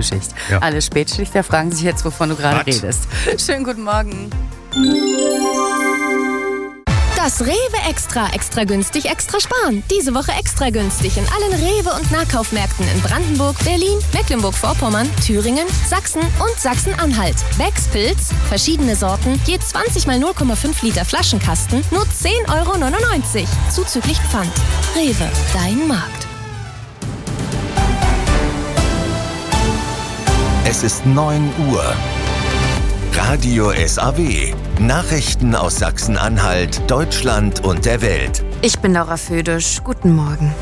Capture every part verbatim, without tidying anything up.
Frühschicht. Ja. Alle Spätschichter fragen sich jetzt, wovon du gerade Was? redest. Schönen guten Morgen. Das Rewe Extra, extra günstig, extra sparen. Diese Woche extra günstig in allen Rewe- und Nahkaufmärkten in Brandenburg, Berlin, Mecklenburg-Vorpommern, Thüringen, Sachsen und Sachsen-Anhalt. Becks Pilz, verschiedene Sorten, je zwanzig mal null Komma fünf Liter Flaschenkasten, nur zehn Euro neunundneunzig. Zuzüglich Pfand. Rewe, dein Markt. Es ist neun Uhr. Radio S A W. Nachrichten aus Sachsen-Anhalt, Deutschland und der Welt. Ich bin Laura Födisch. Guten Morgen.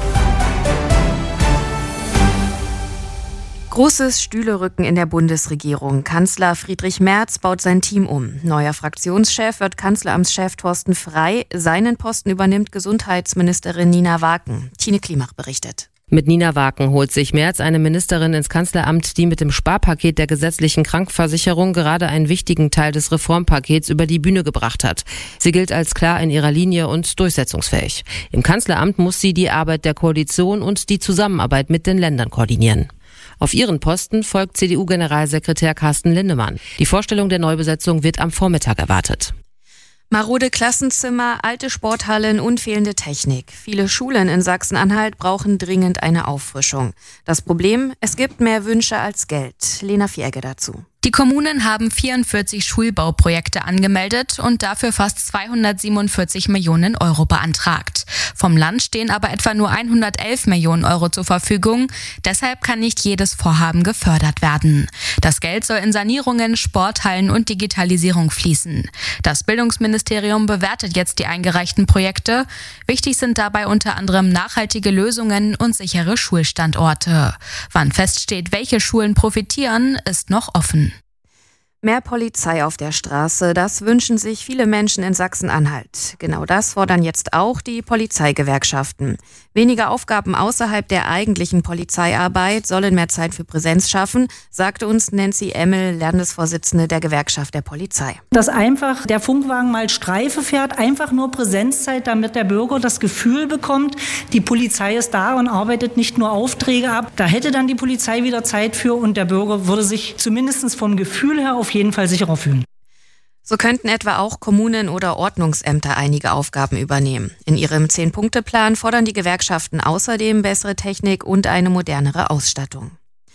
Großes Stühlerücken in der Bundesregierung. Kanzler Friedrich Merz baut sein Team um. Neuer Fraktionschef wird Kanzleramtschef Thorsten Frey. Seinen Posten übernimmt Gesundheitsministerin Nina Waken. Tine Klimach berichtet. Mit Nina Waken holt sich Merz eine Ministerin ins Kanzleramt, die mit dem Sparpaket der gesetzlichen Krankenversicherung gerade einen wichtigen Teil des Reformpakets über die Bühne gebracht hat. Sie gilt als klar in ihrer Linie und durchsetzungsfähig. Im Kanzleramt muss sie die Arbeit der Koalition und die Zusammenarbeit mit den Ländern koordinieren. Auf ihren Posten folgt C D U-Generalsekretär Carsten Lindemann. Die Vorstellung der Neubesetzung wird am Vormittag erwartet. Marode Klassenzimmer, alte Sporthallen und fehlende Technik. Viele Schulen in Sachsen-Anhalt brauchen dringend eine Auffrischung. Das Problem, es gibt mehr Wünsche als Geld. Lena Fierge dazu. Die Kommunen haben vierundvierzig Schulbauprojekte angemeldet und dafür fast zweihundertsiebenundvierzig Millionen Euro beantragt. Vom Land stehen aber etwa nur hundertelf Millionen Euro zur Verfügung. Deshalb kann nicht jedes Vorhaben gefördert werden. Das Geld soll in Sanierungen, Sporthallen und Digitalisierung fließen. Das Bildungsministerium bewertet jetzt die eingereichten Projekte. Wichtig sind dabei unter anderem nachhaltige Lösungen und sichere Schulstandorte. Wann feststeht, welche Schulen profitieren, ist noch offen. Mehr Polizei auf der Straße, das wünschen sich viele Menschen in Sachsen-Anhalt. Genau das fordern jetzt auch die Polizeigewerkschaften. Weniger Aufgaben außerhalb der eigentlichen Polizeiarbeit sollen mehr Zeit für Präsenz schaffen, sagte uns Nancy Emmel, Landesvorsitzende der Gewerkschaft der Polizei. Dass einfach der Funkwagen mal Streife fährt, einfach nur Präsenzzeit, damit der Bürger das Gefühl bekommt, die Polizei ist da und arbeitet nicht nur Aufträge ab. Da hätte dann die Polizei wieder Zeit für und der Bürger würde sich zumindest vom Gefühl her auf jeden Fall sicherer fühlen. So könnten etwa auch Kommunen oder Ordnungsämter einige Aufgaben übernehmen. In ihrem Zehn-Punkte-Plan fordern die Gewerkschaften außerdem bessere Technik und eine modernere Ausstattung.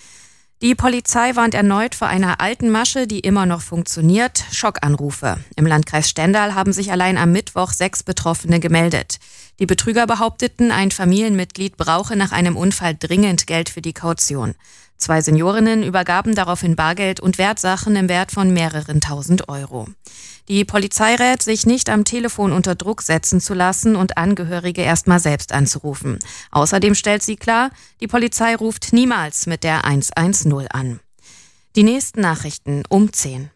Die Polizei warnt erneut vor einer alten Masche, die immer noch funktioniert: Schockanrufe. Im Landkreis Stendal haben sich allein am Mittwoch sechs Betroffene gemeldet. Die Betrüger behaupteten, ein Familienmitglied brauche nach einem Unfall dringend Geld für die Kaution. Zwei Seniorinnen übergaben daraufhin Bargeld und Wertsachen im Wert von mehreren tausend Euro. Die Polizei rät, sich nicht am Telefon unter Druck setzen zu lassen und Angehörige erstmal selbst anzurufen. Außerdem stellt sie klar, die Polizei ruft niemals mit der hundertzehn an. Die nächsten Nachrichten um zehn.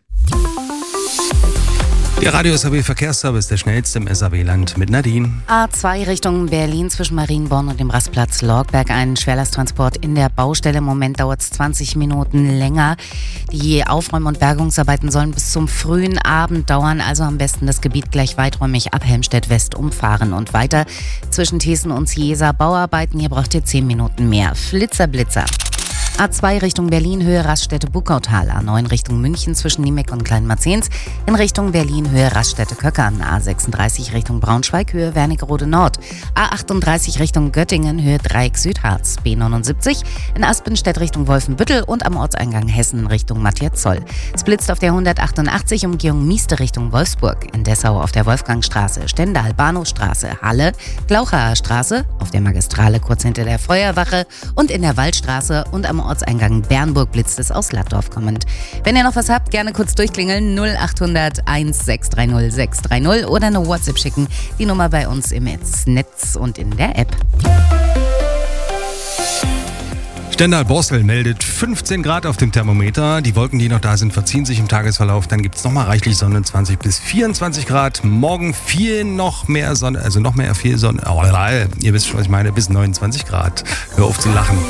Der Radio S A W Verkehrsservice, der schnellste im S A W-Land mit Nadine. A zwei Richtung Berlin zwischen Marienborn und dem Rastplatz Lorgberg. Ein Schwerlasttransport in der Baustelle. Im Moment dauert es zwanzig Minuten länger. Die Aufräum- und Bergungsarbeiten sollen bis zum frühen Abend dauern. Also am besten das Gebiet gleich weiträumig ab Helmstedt West umfahren und weiter. Zwischen Thesen und Ciesa Bauarbeiten. Hier braucht ihr zehn Minuten mehr. Flitzer, Blitzer. A zwei Richtung Berlin, Höhe Raststätte Buckautal. A neun Richtung München zwischen Niemek und Kleinmarzens. In Richtung Berlin, Höhe Raststätte Köckern. A sechsunddreißig Richtung Braunschweig, Höhe Wernigerode Nord. A achtunddreißig Richtung Göttingen, Höhe Dreieck Südharz. B neunundsiebzig in Aspenstedt Richtung Wolfenbüttel und am Ortseingang Hessen Richtung Matthias Zoll. Es blitzt auf der hundertachtundachtzig Umgehung Mieste Richtung Wolfsburg. In Dessau auf der Wolfgangstraße, Stendal Bahnhofstraße, Halle, Glauchaer Straße, auf der Magistrale kurz hinter der Feuerwache und in der Waldstraße und am Ortseingang Bernburg blitzt es aus Laddorf kommend. Wenn ihr noch was habt, gerne kurz durchklingeln. null achthundert eins sechs drei null sechs drei null oder eine WhatsApp schicken. Die Nummer bei uns im Netz und in der App. Stendal-Borstel meldet fünfzehn Grad auf dem Thermometer. Die Wolken, die noch da sind, verziehen sich im Tagesverlauf. Dann gibt es nochmal reichlich Sonne, zwanzig bis vierundzwanzig Grad. Morgen viel noch mehr Sonne, also noch mehr viel Sonne. Oh, ihr wisst schon, was ich meine, bis neunundzwanzig Grad. Hör auf zu lachen.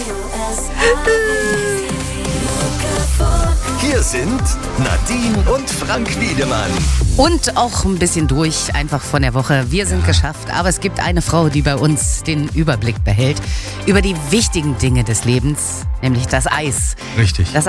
Hier sind Nadine und Frank Wiedemann. Und auch ein bisschen durch, einfach von der Woche. Wir sind ja. geschafft, aber es gibt eine Frau, die bei uns den Überblick behält über die wichtigen Dinge des Lebens, nämlich das Eis. Richtig. Das